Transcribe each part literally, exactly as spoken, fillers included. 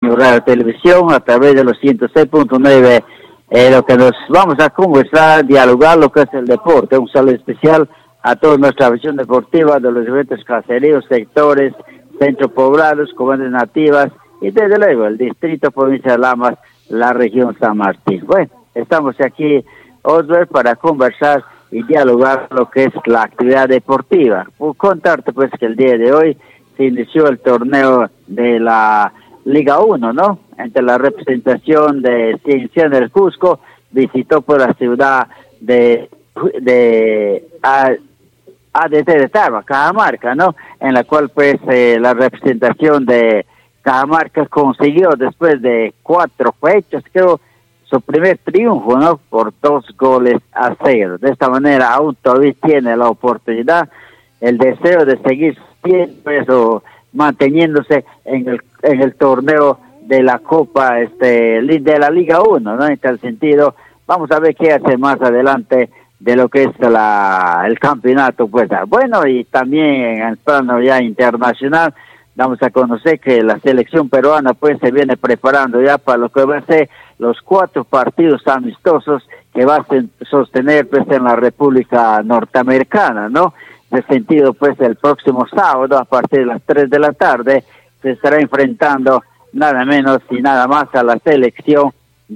Radio Televisión a través de los ciento seis punto nueve, eh, lo que nos vamos a conversar, dialogar lo que es el deporte. Un saludo especial a toda nuestra visión deportiva de los diferentes caseríos, sectores, centros poblados, comunidades nativas y desde luego el distrito provincia de Lamas, la región San Martín. Bueno, estamos aquí, Osber, para conversar y dialogar lo que es la actividad deportiva. Por contarte pues que el día de hoy se inició el torneo de la Liga uno, ¿no? Entre la representación de Ciencia del Cusco, visitó por la ciudad de, de A D T de Tarma, Cajamarca, ¿no? En la cual pues eh, la representación de Cajamarca consiguió después de cuatro fechas, creo, su primer triunfo, ¿no? Por dos goles a cero. De esta manera aún todavía tiene la oportunidad, el deseo de seguir siempre eso, manteniéndose en el en el torneo de la Copa este de la Liga uno, ¿no? En tal sentido, vamos a ver qué hace más adelante de lo que es la el campeonato, pues. Bueno, y también en el plano ya internacional, vamos a conocer que la selección peruana pues se viene preparando ya para lo que va a ser los cuatro partidos amistosos que va a sostener pues en la República Norteamericana, ¿no? En ese sentido, pues el próximo sábado a partir de las tres de la tarde se estará enfrentando nada menos y nada más a la selección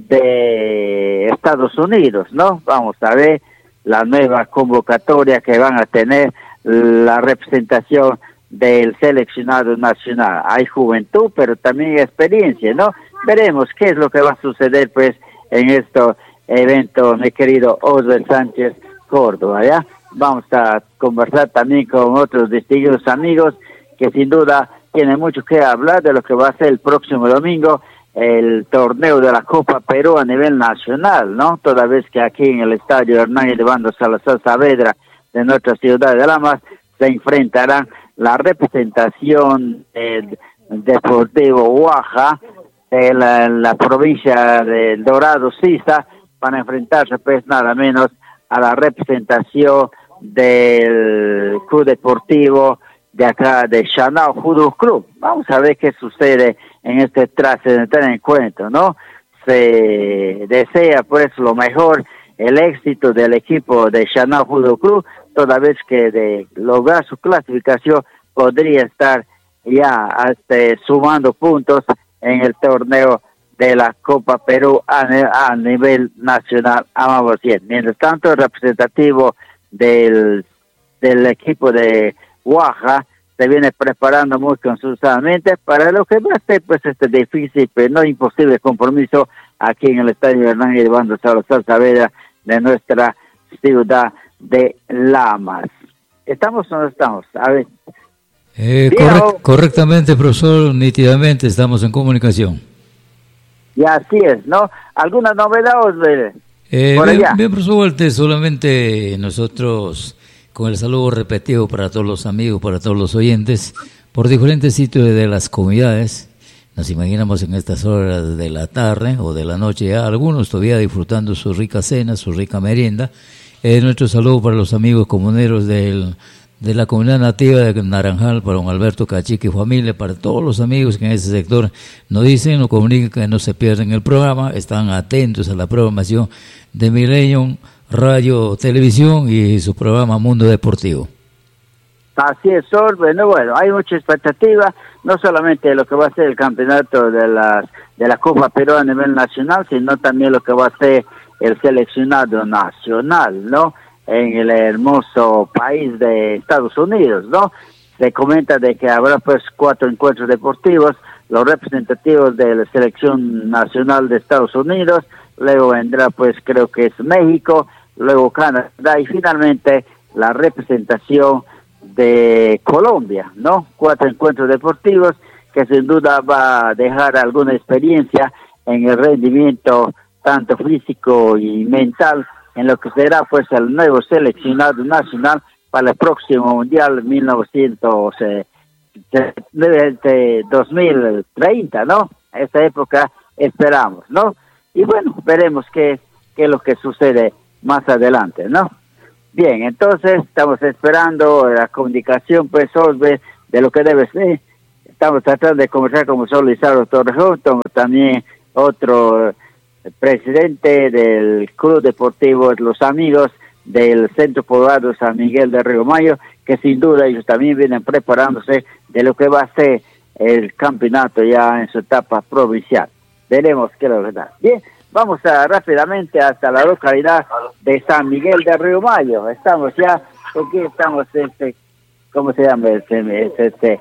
de Estados Unidos, ¿no? Vamos a ver la nueva convocatoria que van a tener la representación del seleccionado nacional. Hay juventud, pero también experiencia, ¿no? Veremos qué es lo que va a suceder, pues, en estos eventos, mi querido Osvaldo Sánchez Córdoba, ¿ya? Vamos a conversar también con otros distinguidos amigos que sin duda tienen mucho que hablar de lo que va a ser el próximo domingo, el torneo de la Copa Perú a nivel nacional, ¿no? Toda vez que aquí en el estadio Hernán Edivando Salazar Saavedra de nuestra ciudad de Lamas se enfrentarán la representación del Deportivo Huaja de la, la provincia de Dorado Sisa para enfrentarse pues nada menos a la representación del Club Deportivo de acá de Chanao Fútbol Club. Vamos a ver qué sucede en este trascendental encuentro, ¿no? Se desea pues lo mejor, el éxito del equipo de Chanao Fútbol Club, toda vez que de lograr su clasificación podría estar ya hasta sumando puntos en el torneo de la Copa Perú a, a nivel nacional. Amamos bien. Mientras tanto, el representativo del, del equipo de Huaja se viene preparando muy consultadamente para lo que va a ser pues este difícil pero no imposible compromiso aquí en el estadio Hernán Edivando Salazar Saavedra de nuestra ciudad de Lamas. ¿Estamos o no estamos? A ver. Eh, correct, correctamente, profesor, nítidamente estamos en comunicación. Y así es, ¿no? ¿Alguna novedad os ve? Eh, bien, bien, profesor Walter, solamente nosotros, con el saludo repetido para todos los amigos, para todos los oyentes, por diferentes sitios de las comunidades, nos imaginamos en estas horas de la tarde o de la noche, ya algunos todavía disfrutando su rica cena, su rica merienda. Eh, nuestro saludo para los amigos comuneros del, de la comunidad nativa de Naranjal, para don Alberto Cachique y familia, para todos los amigos que en ese sector nos dicen, nos comunican que no se pierden el programa, están atentos a la programación de Millennium Radio Televisión y su programa Mundo Deportivo. Así es, Sol. Bueno, bueno, hay mucha expectativa, no solamente de lo que va a ser el campeonato de las de la Copa Perú a nivel nacional, sino también lo que va a ser el seleccionado nacional, ¿no? En el hermoso país de Estados Unidos, ¿no? Se comenta de que habrá pues cuatro encuentros deportivos, los representativos de la selección nacional de Estados Unidos, luego vendrá pues creo que es México, luego Canadá y finalmente la representación de Colombia, ¿no? Cuatro encuentros deportivos que sin duda va a dejar alguna experiencia en el rendimiento tanto físico y mental en lo que será pues el nuevo seleccionado nacional para el próximo Mundial mil novecientos dos mil treinta, ¿no? Esa época esperamos, ¿no? Y bueno, veremos qué, qué es lo que sucede más adelante, ¿no? Bien, entonces estamos esperando la comunicación, pues, Osbe, de lo que debe ser estamos tratando de conversar con José Lizardo Torrejón, también otro presidente del Club Deportivo Los Amigos del Centro Poblado San Miguel de Río Mayo, que sin duda ellos también vienen preparándose de lo que va a ser el campeonato ya en su etapa provincial. Veremos qué es lo que da. Bien, vamos a rápidamente hasta la localidad de San Miguel de Río Mayo. Estamos ya, aquí estamos, este, ¿cómo se llama? Este, este, este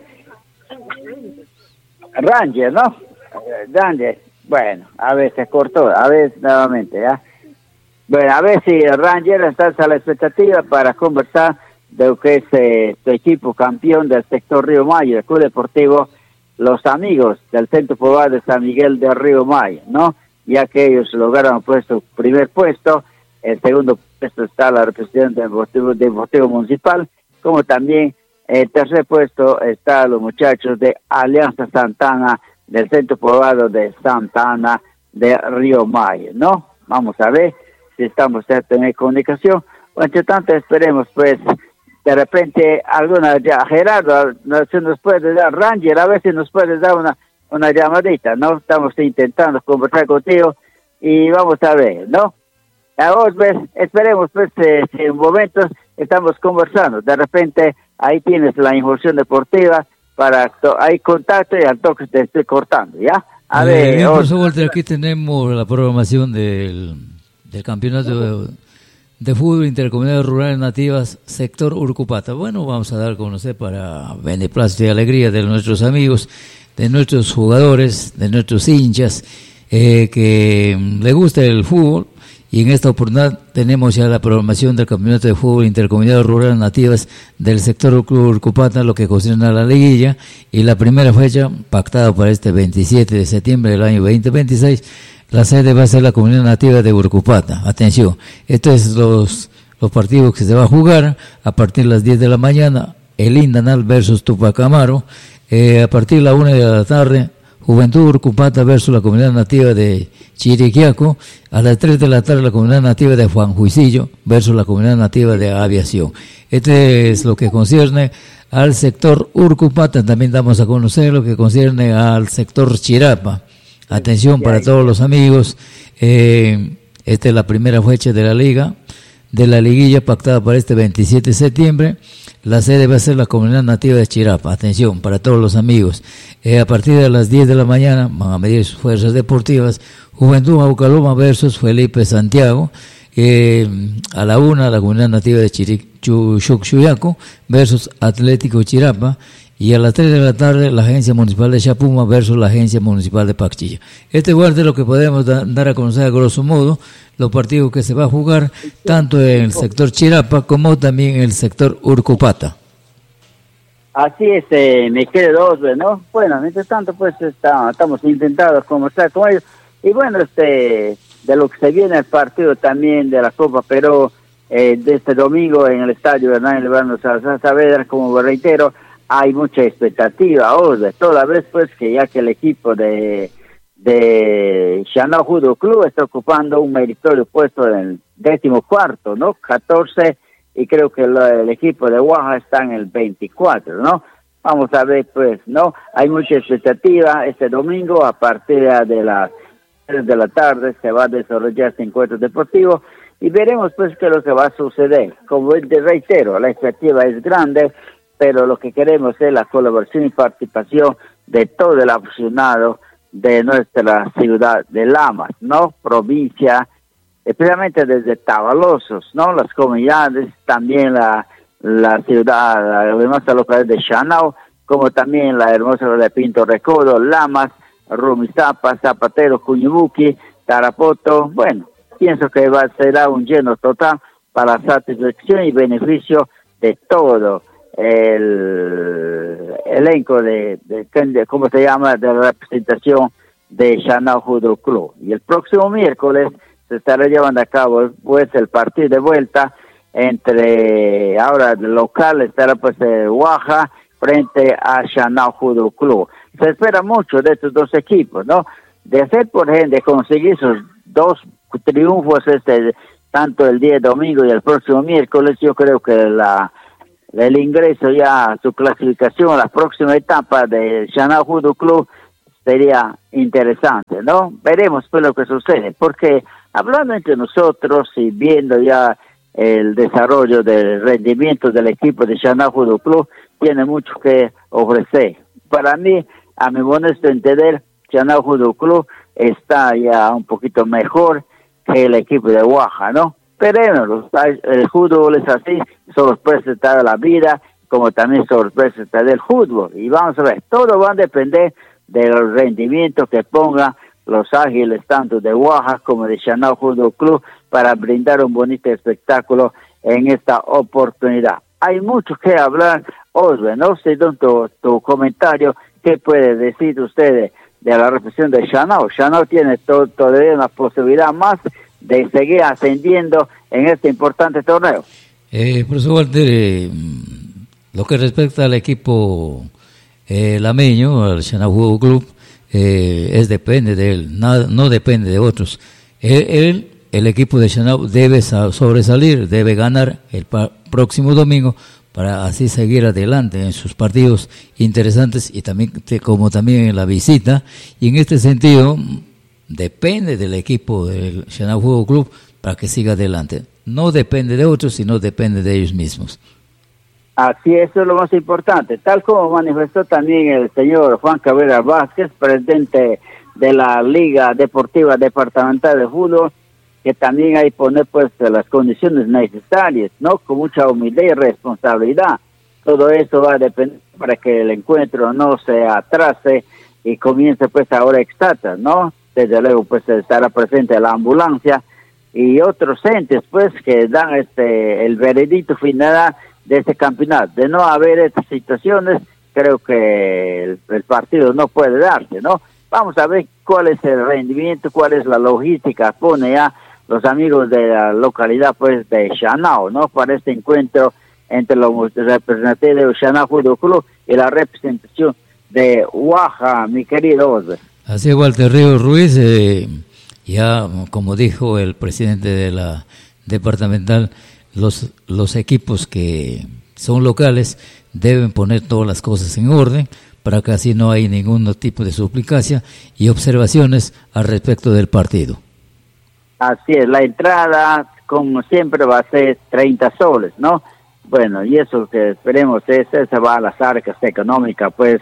Ranger, ¿no? Ranger, bueno, a ver, se cortó, a ver, nuevamente, ¿ya? Bueno, a ver si el Ranger está a la expectativa para conversar de lo que es eh, su equipo campeón del sector Río Mayo, el Club Deportivo Los Amigos del Centro Poblado de San Miguel de Río Mayo, ¿no? Ya que ellos lograron puesto primer puesto, el segundo puesto está la representación del Deportivo, Deportivo Municipal, como también el tercer puesto está los muchachos de Alianza Santana del Centro Poblado de Santa Ana de Río Mayo, ¿no? Vamos a ver si estamos en tener comunicación. Bueno, entre tanto esperemos pues de repente alguna ya Gerardo no se nos puede dar, Ranger, a ver si nos puede dar una una llamadita, ¿no? Estamos intentando conversar contigo y vamos a ver, ¿no? Ahora pues esperemos pues eh, si en momentos estamos conversando, de repente ahí tienes la información deportiva para hay contacto y al toque te estoy cortando, ¿ya? A eh, ver, bien, profesor Walter, aquí tenemos la programación del, del campeonato de, de fútbol intercomunidades rurales nativas sector Urcupata. Bueno, vamos a dar a conocer para beneplácito y alegría de nuestros amigos, de nuestros jugadores, de nuestros hinchas eh, que le gusta el fútbol. Y en esta oportunidad tenemos ya la programación del Campeonato de Fútbol Intercomunidades Rurales Nativas del sector Urcupata, lo que concierne a la liguilla, y la primera fecha pactada para este veintisiete de septiembre del año veinte veintiséis, la sede va a ser la comunidad nativa de Urcupata. Atención, estos son los, los partidos que se va a jugar a partir de las diez de la mañana, el Indanal versus Tupac Amaro, eh, a partir de la una de la tarde, Juventud Urcupata versus la comunidad nativa de Chiriquiaco, a las tres de la tarde la comunidad nativa de Juan Juicillo versus la comunidad nativa de Aviación. Este es lo que concierne al sector Urcupata. También damos a conocer lo que concierne al sector Chirapa. Atención para todos los amigos, eh, esta es la primera fecha de la liga, de la liguilla pactada para este veintisiete de septiembre. La sede va a ser la comunidad nativa de Chirapa. Atención para todos los amigos. Eh, a partir de las diez de la mañana van a medir sus fuerzas deportivas. Juventud Aucaloma versus Felipe Santiago. Eh, a la una la comunidad nativa de Chuchuyaco versus Atlético Chirapa. Y a las tres de la tarde la agencia municipal de Chapuma versus la agencia municipal de Pacchilla. Este es de lo que podemos da, dar a conocer a grosso modo los partidos que se va a jugar tanto en el sector Chirapa como también en el sector Urcupata. Así es, eh, me quedo dos, ¿no? Bueno, mientras tanto pues está, estamos intentando conversar con ellos y bueno, este de lo que se viene el partido también de la Copa Perú eh, de este domingo en el estadio Hernán Lebrano Salazar Saavedra, como reitero, hay mucha expectativa, oh, de toda vez pues que ya que el equipo de de Chanao Judo Club está ocupando un meritorio puesto en el décimo cuarto, ¿no? catorce, y creo que lo, el equipo de Oaxaca está en el veinticuatro, ¿no? Vamos a ver pues, ¿no? Hay mucha expectativa este domingo a partir de las tres de la tarde se va a desarrollar este encuentro deportivo y veremos pues qué es lo que va a suceder. Como te reitero, la expectativa es grande, pero lo que queremos es la colaboración y participación de todo el aficionado de nuestra ciudad de Lamas, ¿no? Provincia, especialmente desde Tabalosos, ¿no? Las comunidades, también la, la ciudad, la hermosa localidad de Chanao, como también la hermosa de Pinto Recodo, Lamas, Rumizapa, Zapatero, Cuñubuqui, Tarapoto. Bueno, pienso que va, será un lleno total para satisfacción y beneficio de todo el elenco de, de, de, ¿cómo se llama?, de la representación de Chanao Judo Club. Y el próximo miércoles se estará llevando a cabo pues el partido de vuelta entre, ahora el local estará pues eh, Oaxaca frente a Chanao Judo Club. Se espera mucho de estos dos equipos, ¿no? De hacer, por ejemplo, de conseguir esos dos triunfos este tanto el día domingo y el próximo miércoles, yo creo que la el ingreso ya, su clasificación a la próxima etapa del Shanao Judo Club sería interesante, ¿no? Veremos pues lo que sucede, porque hablando entre nosotros y viendo ya el desarrollo del rendimiento del equipo de Shanao Judo Club, tiene mucho que ofrecer. Para mí, a mi honesto entender, Shanao Judo Club está ya un poquito mejor que el equipo de Oaxaca, ¿no? Pero el fútbol es así, sorpresa está de la vida, como también sorpresa está del fútbol. Y vamos a ver, todo va a depender del rendimiento que pongan los ágiles tanto de Oaxaca como de Shanao Judo Club para brindar un bonito espectáculo en esta oportunidad. Hay mucho que hablar, Osbe, no sé tu, tu comentario, ¿qué puede decir ustedes de la represión de Shanao? Shanao tiene to, todavía una posibilidad más de seguir ascendiendo en este importante torneo. Eh, profesor Walter, eh, lo que respecta al equipo eh, lameño, al Shanao Judo Club, eh, es depende de él, no, no depende de otros. Él, él, el equipo de Shanao debe sobresalir, debe ganar el pa- próximo domingo para así seguir adelante en sus partidos interesantes y también como también en la visita. Y en este sentido depende del equipo del Shanao Judo Club para que siga adelante. No depende de otros, sino depende de ellos mismos. Así es, eso es lo más importante. Tal como manifestó también el señor Juan Cabrera Vázquez, presidente de la Liga Deportiva Departamental de Fútbol, que también hay que poner pues las condiciones necesarias, ¿no? Con mucha humildad y responsabilidad. Todo eso va a depender para que el encuentro no se atrase y comience pues ahora extata, ¿no? Desde luego pues estará presente la ambulancia y otros entes pues que dan este el veredicto final de este campeonato. De no haber estas situaciones, creo que el, el partido no puede darse, ¿no? Vamos a ver cuál es el rendimiento, cuál es la logística, pone ya los amigos de la localidad pues de Shanao, ¿no? Para este encuentro entre los representantes de Shanao Judo Club y la representación de Oaxaca, mi querido Osbe. Así es, Walter Ríos Ruiz, eh, ya como dijo el presidente de la departamental, los, los equipos que son locales deben poner todas las cosas en orden para que así no haya ningún tipo de suplicacia y observaciones al respecto del partido. Así es, la entrada, como siempre, va a ser treinta soles, ¿no? Bueno, y eso que esperemos es, se va a las arcas económicas, pues,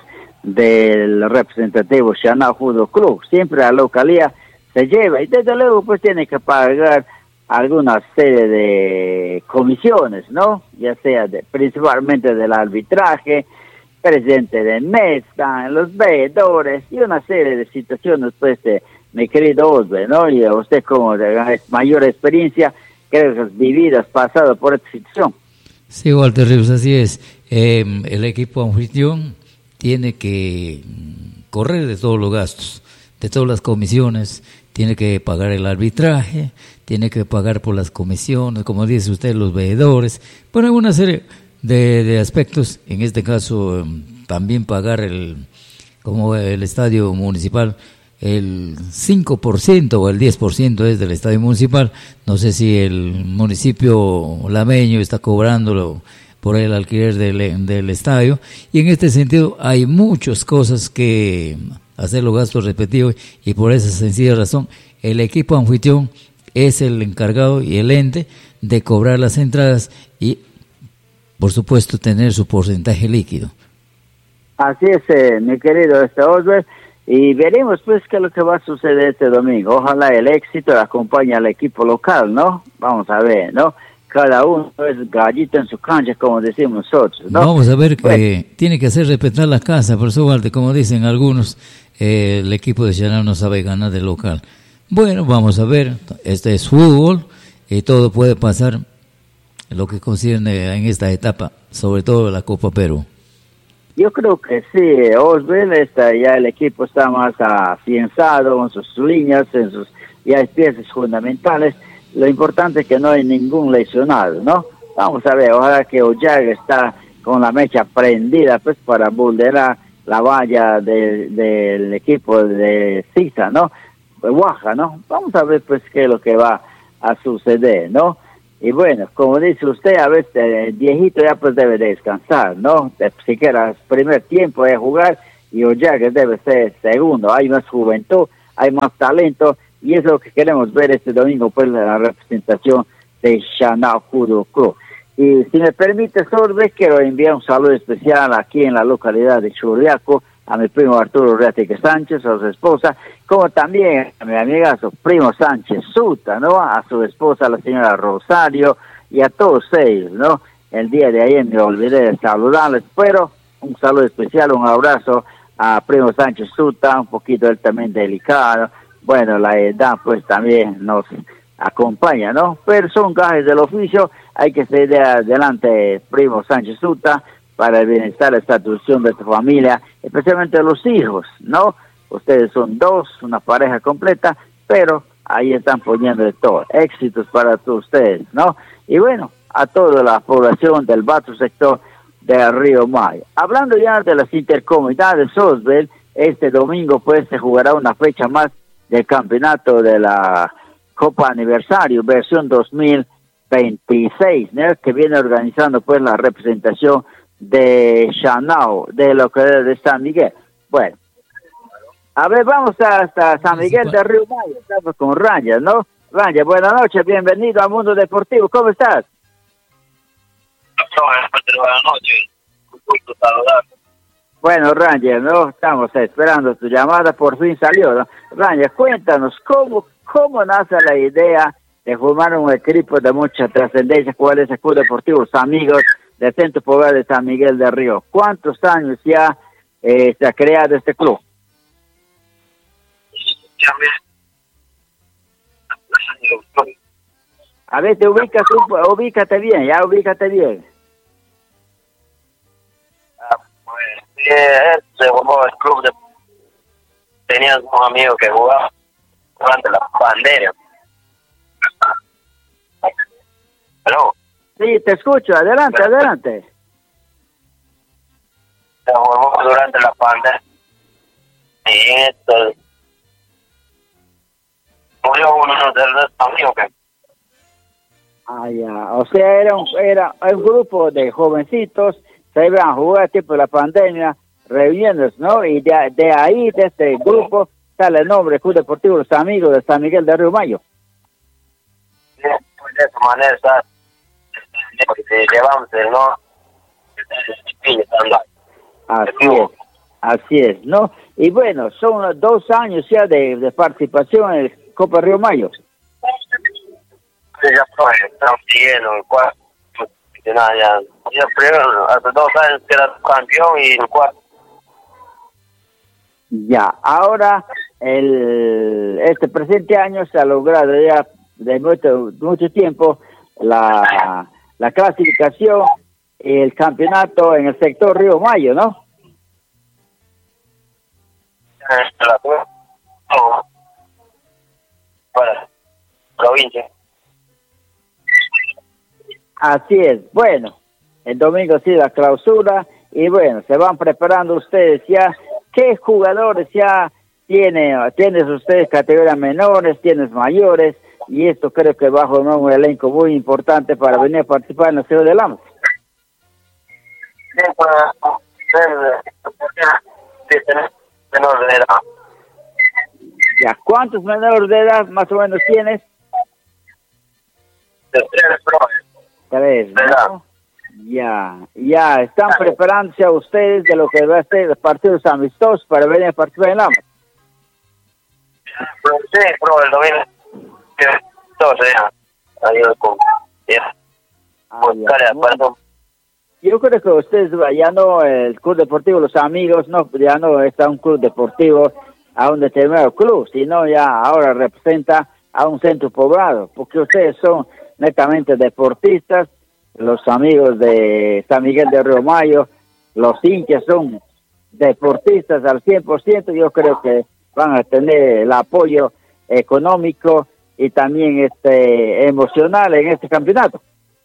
del representativo Shanao Judo Club. Siempre la localidad se lleva, y desde luego, pues, tiene que pagar alguna serie de comisiones, ¿no? Ya sea de, principalmente del arbitraje, presidente de mesa, los veedores, y una serie de situaciones, pues, de mi querido Osbe, ¿no? Y a usted como de mayor experiencia, creo que has vivido, has pasado por esta situación. Sí, Walter Ríos, así es. Eh, el equipo anfitrión tiene que correr de todos los gastos, de todas las comisiones, tiene que pagar el arbitraje, tiene que pagar por las comisiones, como dice usted, los veedores, bueno, hay una serie de, de aspectos, en este caso también pagar el, como el estadio municipal, el cinco por ciento o el diez por ciento es del estadio municipal. No sé si el municipio lameño está cobrándolo por el alquiler del, del estadio. Y en este sentido hay muchas cosas que hacer los gastos respectivos y por esa sencilla razón el equipo anfitrión es el encargado y el ente de cobrar las entradas y por supuesto tener su porcentaje líquido. Así es, eh, mi querido este Osber. Y veremos pues qué es lo que va a suceder este domingo. Ojalá el éxito acompañe al equipo local, ¿no? Vamos a ver, ¿no? Cada uno es gallito en su cancha, como decimos nosotros, ¿no? Vamos a ver que bueno, tiene que hacer respetar la casa, por eso, Walter, como dicen algunos, eh, el equipo de Shanao no sabe ganar de local. Bueno, vamos a ver, este es fútbol y todo puede pasar, lo que concierne en esta etapa, sobre todo la Copa Perú. Yo creo que sí, Osbel, está, ya el equipo está más afianzado en sus líneas, en sus ya piezas fundamentales. Lo importante es que no hay ningún lesionado, ¿no? Vamos a ver, ojalá que Ollaga está con la mecha prendida pues para vulnerar la valla de, del equipo de Sisa, ¿no? De Oaxaca, ¿no? Vamos a ver pues qué es lo que va a suceder, ¿no? Y bueno, como dice usted, a veces el viejito ya pues debe descansar, ¿no? De, siquiera el primer tiempo de jugar y ya que debe ser segundo. Hay más juventud, hay más talento y es lo que queremos ver este domingo, pues la representación de Shanao Judo Club. Y si me permite, Sorbe, quiero enviar un saludo especial aquí en la localidad de Churriaco a mi primo Arturo Reatique Sánchez, a su esposa, como también a mi amiga, a su primo Sánchez Suta, ¿no? A su esposa, la señora Rosario, y a todos ellos, ¿no? El día de ayer me olvidé de saludarles, pero un saludo especial, un abrazo a primo Sánchez Suta, un poquito él también delicado. Bueno, la edad pues también nos acompaña, ¿no? Pero son gajes del oficio, hay que seguir adelante, primo Sánchez Suta, para el bienestar, esta institución de tu familia, especialmente los hijos, ¿no? Ustedes son dos, una pareja completa, pero ahí están poniendo de todo. Éxitos para todos ustedes, ¿no? Y bueno, a toda la población del vasto sector del Río Mayo. Hablando ya de las intercomunidades, Sosbel, este domingo pues se jugará una fecha más del campeonato de la Copa Aniversario, versión dos mil veintiséis, ¿no? Que viene organizando pues la representación de Shanao, de lo que es de San Miguel. Bueno, a ver, vamos hasta San Miguel de Río Mayo, estamos con Rangers, ¿no? Rangers, buenas noches, bienvenido al Mundo Deportivo, ¿cómo estás? Buenas noches, un gusto saludar. Bueno, Rangers, ¿no? Estamos esperando tu llamada, por fin salió, ¿no? Rangers, cuéntanos, ¿cómo, cómo nace la idea de formar un equipo de mucha trascendencia? ¿Cuál es el Club Deportivo Los Amigos del Centro Poblado de San Miguel del Río? ¿Cuántos años ya eh, se ha creado este club? A ver, te ubicas, ubícate bien, ya ubícate bien. Ah, pues, eh, se formó el club de... Tenía un amigo que jugaba durante la pandemia. ¿Aló? Sí, te escucho, adelante, adelante. Se formó durante la pandemia. Y en esto murió uno de los amigos que... Ah, ya. O sea, era un, era un grupo de jovencitos, se iban a jugar tipo la pandemia, reuniéndose, ¿no? Y de, de ahí, de este grupo, sale el nombre Club Deportivo Los Amigos de San Miguel del Río Mayo. Sí, pues de esa manera está... llevamos el no así es, así es, ¿no? Y bueno, son dos años ya de, de participación en el Copa Río Mayo. Sí, ya fue, estamos siguiendo el cuarto, ya, ya, ya primero, hace dos años que era campeón y el cuarto. Ya, ahora el este presente año se ha logrado ya de mucho, mucho tiempo la la clasificación y el campeonato en el sector Río Mayo, ¿no? La para provincia. Así es. Bueno, el domingo sí la clausura y bueno, se van preparando ustedes ya. ¿Qué jugadores ya tiene, tienes ustedes categorías menores, tienes mayores? Y esto creo que va a formar un elenco muy importante para venir a participar en la ciudad de Lamas. Sí, para tener menor de edad. Ya, ¿cuántos menores de edad más o menos tienes? De tres, Tres, ¿no? Ya, ya, están preparándose a ustedes de lo que va a ser los partidos amistosos para venir a participar en Lamas. Sí, pero el domingo todo se deja ahí con buscar bueno. Yo creo que ustedes ya no el Club Deportivo Los Amigos no ya no está un club deportivo a un determinado club, sino ya ahora representa a un centro poblado, porque ustedes son netamente deportistas. Los amigos de San Miguel de Río Mayo, los hinchas son deportistas al cien por ciento. Yo creo que van a tener el apoyo económico y también este emocional en este campeonato.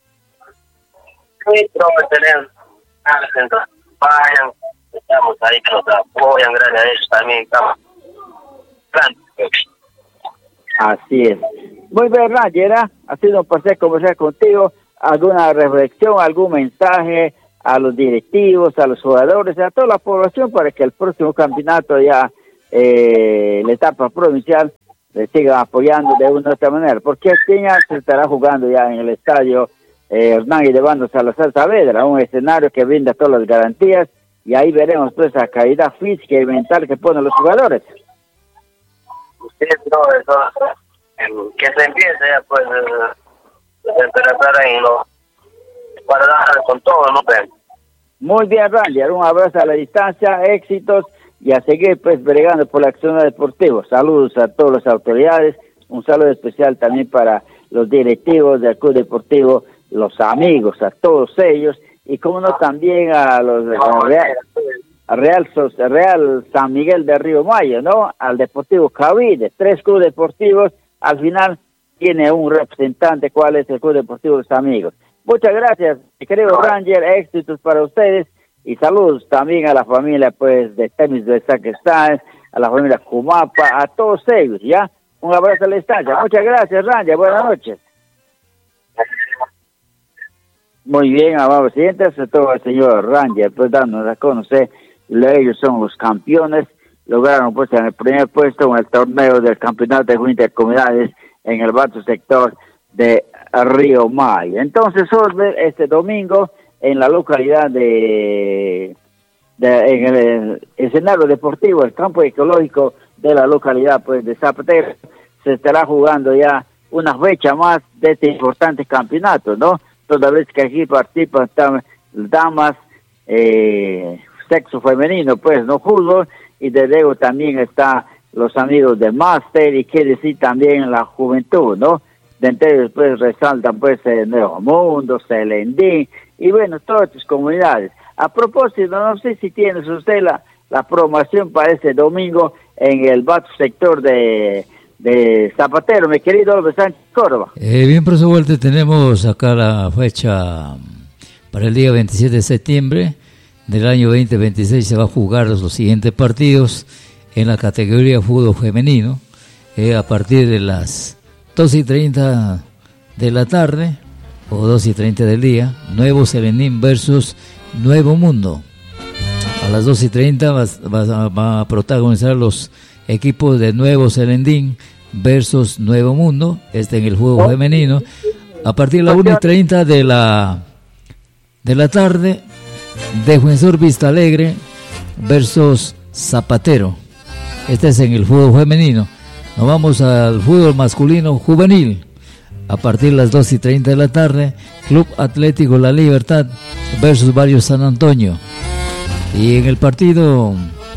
Sí, pero tenemos vayan, estamos ahí que nos apoyan, gracias a ellos también estamos. Así es. Muy bien, Ranger, ¿eh? Ha sido un placer conversar contigo. ¿Alguna reflexión, algún mensaje a los directivos, a los jugadores, a toda la población para que el próximo campeonato ya, eh, la etapa provincial, le sigan apoyando de una u otra manera? Porque aquí ya se estará jugando ya en el estadio eh, Hernán Ildefonso Salazar Saavedra, un escenario que brinda todas las garantías, y ahí veremos pues la calidad física y mental que ponen los jugadores. Sí, no, eso, que se empiece ya pues a empezar en los para dar con todo, ¿no? Muy bien, Ranger, un abrazo a la distancia, éxitos, y a seguir pues bregando por la acción deportiva. Saludos a todas las autoridades, un saludo especial también para los directivos del Club Deportivo, los amigos, a todos ellos, y como no también a los de Real, Real, Real San Miguel de Río Mayo, ¿no? Al Deportivo Cavide, tres clubes deportivos, al final tiene un representante, cuál es el Club Deportivo Los Amigos. Muchas gracias, mi querido Ranger, éxitos para ustedes, y saludos también a la familia pues de Temis de Saquestán, a la familia Cumapa, a todos ellos, ¿ya? Un abrazo a la distancia. Muchas gracias, Ranger, buenas noches. Muy bien, amables oyentes, a todo el señor Ranger, pues dándonos a conocer, ellos son los campeones, lograron pues en el primer puesto en el torneo del campeonato de intercomunidades en el vasto sector de Río Mayo. Entonces, este domingo, en la localidad de, de en el escenario deportivo, el campo ecológico de la localidad pues de Zapatero, se estará jugando ya una fecha más de este importante campeonato, ¿no? Toda vez que aquí participan damas, eh, sexo femenino, pues, no fútbol, y de luego también está los amigos de Máster, y qué decir también la juventud, ¿no? De entre ellos pues resaltan pues el Nuevo Mundo, Selendín, y bueno, todas tus comunidades. A propósito, no sé si tienes usted la, la promoción para este domingo en el vasto sector de, de Zapatero, mi querido Álvaro Sánchez Córdoba. Eh, bien, profesor Walter, tenemos acá la fecha para el día veintisiete de septiembre del año veinte veintiséis. Se va a jugar los siguientes partidos en la categoría fútbol femenino, eh, a partir de las dos y treinta de la tarde o dos y treinta del día, Nuevo Selendín versus Nuevo Mundo. A las dos y treinta va, va, va a protagonizar los equipos de Nuevo Selendín versus Nuevo Mundo, este en el fútbol femenino. A partir de las una y treinta de la, de la tarde, Defensor Vista Alegre versus Zapatero. Este es en el fútbol femenino. Nos vamos al fútbol masculino juvenil. A partir de las dos y treinta de la tarde, Club Atlético La Libertad versus Barrio San Antonio. Y en el partido,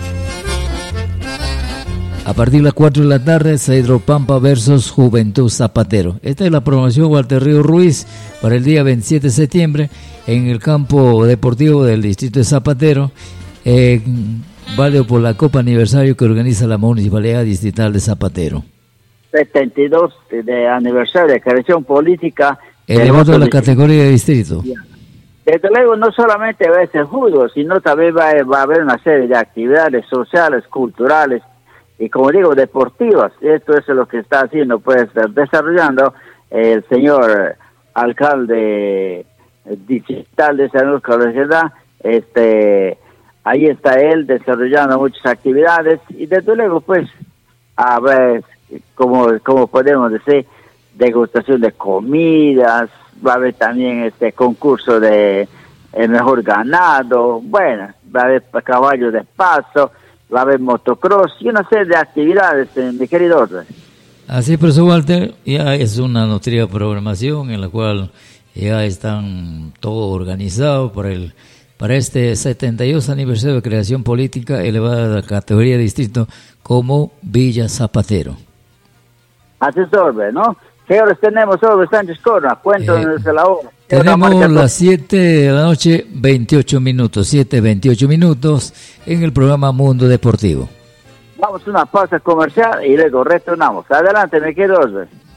a partir de las cuatro de la tarde, Cedro Pampa versus Juventud Zapatero. Esta es la promoción Walter Río Ruiz para el día veintisiete de septiembre en el campo deportivo del distrito de Zapatero, eh, válido por la Copa Aniversario que organiza la Municipalidad Distrital de Zapatero. setenta y dos de aniversario de creación política. El voto de la categoría de distrito. Desde luego no solamente va a ser fútbol, sino también va, va a haber una serie de actividades sociales, culturales y, como digo, deportivas. Esto es lo que está haciendo, pues, desarrollando el señor alcalde distrital de San Luis Cabecera. Este, ahí está él desarrollando muchas actividades y desde luego, pues, a ver, como, como podemos decir, degustación de comidas, va a haber también este concurso de el mejor ganado, bueno, va a haber caballos de paso, va a haber motocross y una serie de actividades, eh, mi querido Orbe. Así, profesor Walter, ya es una nutrida programación en la cual ya están todo organizado para el para este setenta y dos aniversario de creación política elevada a la categoría de distrito como Villa Zapatero. Así es, Orbe, ¿no? Señores, tenemos Orbe Sánchez Córdoba, cuéntanos eh, la hora. Tenemos las siete de la noche, veintiocho minutos, siete, veintiocho minutos en el programa Mundo Deportivo. Vamos a una pausa comercial y luego retornamos. Adelante, me quedo, Orbe.